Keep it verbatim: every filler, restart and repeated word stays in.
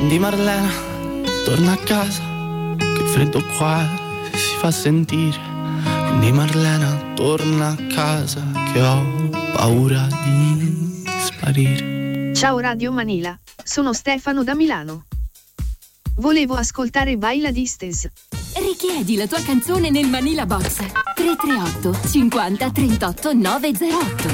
Di Marlena, torna a casa, che freddo qua si fa sentire. Quindi Marlena, torna a casa, che ho paura di sparire. Ciao Radio Manila, sono Stefano da Milano. Volevo ascoltare Baila Distes. Richiedi la tua canzone nel Manila Box tre tre otto cinquanta trentotto nove zero otto.